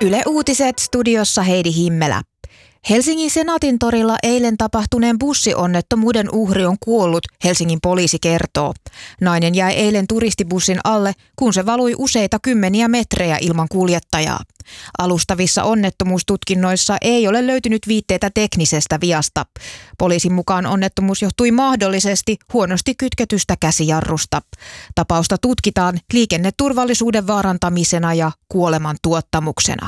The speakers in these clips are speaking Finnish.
Yle Uutiset, studiossa Heidi Himmelä. Helsingin Senaatintorilla eilen tapahtuneen bussionnettomuuden uhri on kuollut, Helsingin poliisi kertoo. Nainen jäi eilen turistibussin alle, kun se valui useita kymmeniä metrejä ilman kuljettajaa. Alustavissa onnettomuustutkinnoissa ei ole löytynyt viitteitä teknisestä viasta. Poliisin mukaan onnettomuus johtui mahdollisesti huonosti kytketystä käsijarrusta. Tapausta tutkitaan liikenneturvallisuuden vaarantamisena ja kuoleman tuottamuksena.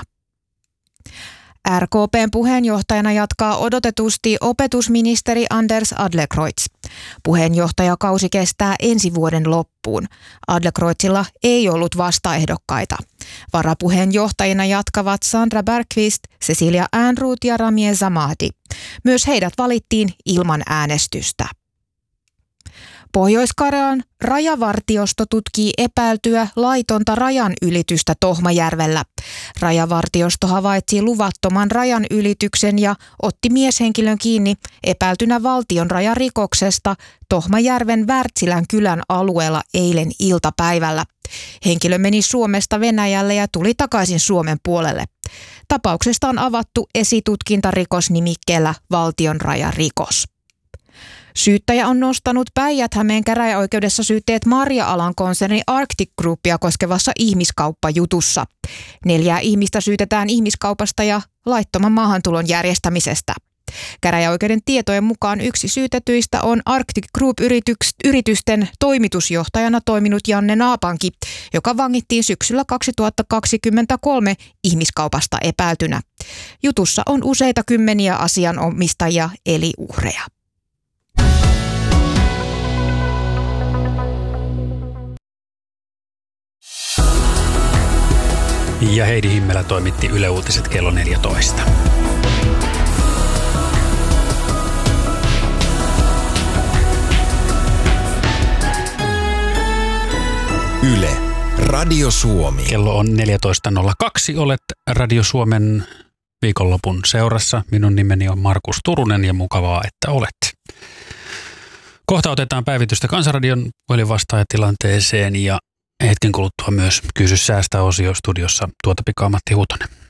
RKP:n puheenjohtajana jatkaa odotetusti opetusministeri Anders Adlercreutz. Puheenjohtajakausi kestää ensi vuoden loppuun. Adlercreutzilla ei ollut vastaehdokkaita. Varapuheenjohtajina jatkavat Sandra Bergqvist, Cecilia Ehrnrooth ja Rami Zamahdi. Myös heidät valittiin ilman äänestystä. Pohjois-Karjalan rajavartiosto tutkii epäiltyä laitonta rajanylitystä Tohmajärvellä. Rajavartiosto havaitsi luvattoman rajanylityksen ja otti mieshenkilön kiinni epäiltynä valtion rajarikoksesta Tohmajärven Wärtsilän kylän alueella eilen iltapäivällä. Henkilö meni Suomesta Venäjälle ja tuli takaisin Suomen puolelle. Tapauksesta on avattu esitutkintarikosnimikkeellä valtion rajarikos. Syyttäjä on nostanut Päijät-Hämeen käräjäoikeudessa syytteet Marja-alan konserni Arctic Groupia koskevassa ihmiskauppajutussa. 4 ihmistä syytetään ihmiskaupasta ja laittoman maahantulon järjestämisestä. Käräjäoikeuden tietojen mukaan yksi syytetyistä on Arctic Group-yritysten toimitusjohtajana toiminut Janne Naapanki, joka vangittiin syksyllä 2023 ihmiskaupasta epäiltynä. Jutussa on useita kymmeniä asianomistajia eli uhreja. Ja Heidi Himmelä toimitti Yle Uutiset kello 14. Yle, Radio Suomi. Kello on 14.02. Olet Radio Suomen viikonlopun seurassa. Minun nimeni on Markus Turunen ja mukavaa, että olet. Kohta otetaan päivitystä Kansanradion puhelinvastaajatilanteeseen ja hetken kuluttua myös Kysy säästä -osio studiossa Tuota pikaa Matti Huutonen.